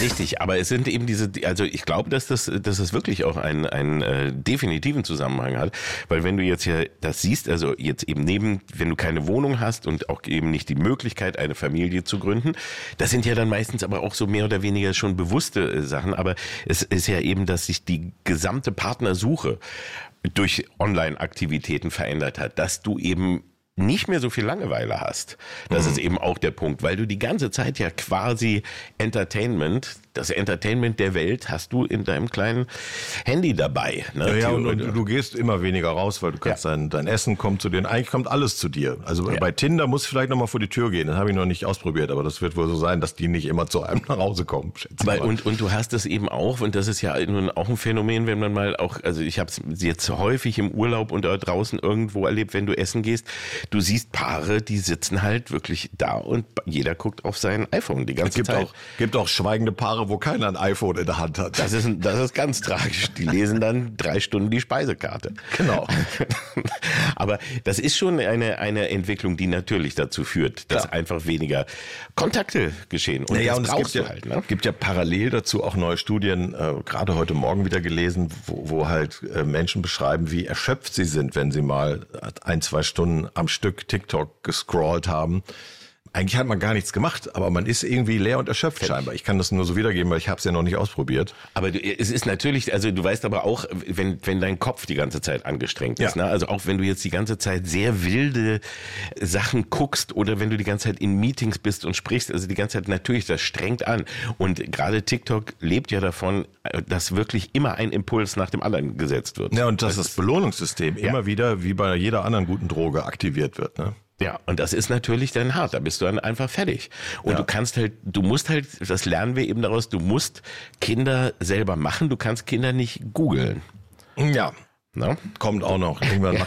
Richtig, aber es sind eben also ich glaube, dass das wirklich auch einen definitiven Zusammenhang hat, weil wenn du jetzt hier das siehst, also jetzt eben wenn du keine Wohnung hast und auch eben nicht die Möglichkeit, eine Familie zu gründen, das sind ja dann meistens aber auch so mehr oder weniger schon bewusste Sachen, aber es ist ja eben, dass sich die gesamte Partnersuche durch Online-Aktivitäten verändert hat, dass du eben nicht mehr so viel Langeweile hast. Das ist eben auch der Punkt, weil du die ganze Zeit ja quasi das Entertainment der Welt hast du in deinem kleinen Handy dabei. Ne? Ja, und du gehst immer weniger raus, weil du kannst dein Essen kommt zu dir. Eigentlich kommt alles zu dir. Also bei Tinder muss vielleicht nochmal vor die Tür gehen. Das habe ich noch nicht ausprobiert, aber das wird wohl so sein, dass die nicht immer zu einem nach Hause kommen. Und du hast es eben auch, und das ist ja nun auch ein Phänomen, wenn man mal auch, also ich habe es jetzt häufig im Urlaub und draußen irgendwo erlebt, wenn du essen gehst, du siehst Paare, die sitzen halt wirklich da und jeder guckt auf sein iPhone die ganze Zeit. Gibt auch schweigende Paare, wo keiner ein iPhone in der Hand hat. Das ist ganz tragisch. Die lesen dann 3 Stunden die Speisekarte. Genau. Aber das ist schon eine Entwicklung, die natürlich dazu führt, dass einfach weniger Kontakte geschehen. Und das brauchst du halt. Ne? Gibt ja parallel dazu auch neue Studien, gerade heute Morgen wieder gelesen, wo halt Menschen beschreiben, wie erschöpft sie sind, wenn sie mal 1-2 Stunden am Stück TikTok gescrollt haben. Eigentlich hat man gar nichts gemacht, aber man ist irgendwie leer und erschöpft scheinbar. Ich kann das nur so wiedergeben, weil ich habe es ja noch nicht ausprobiert. Aber es ist natürlich, also du weißt aber auch, wenn dein Kopf die ganze Zeit angestrengt ist, ne? Also auch wenn du jetzt die ganze Zeit sehr wilde Sachen guckst oder wenn du die ganze Zeit in Meetings bist und sprichst, also die ganze Zeit natürlich, das strengt an. Und gerade TikTok lebt ja davon, dass wirklich immer ein Impuls nach dem anderen gesetzt wird. Ja, und dass das Belohnungssystem immer wieder, wie bei jeder anderen guten Droge, aktiviert wird, ne? Ja, und das ist natürlich dann hart, da bist du dann einfach fertig. Und du musst halt, das lernen wir eben daraus, du musst Kinder selber machen, du kannst Kinder nicht googeln. Ja, kommt auch noch. Irgendwann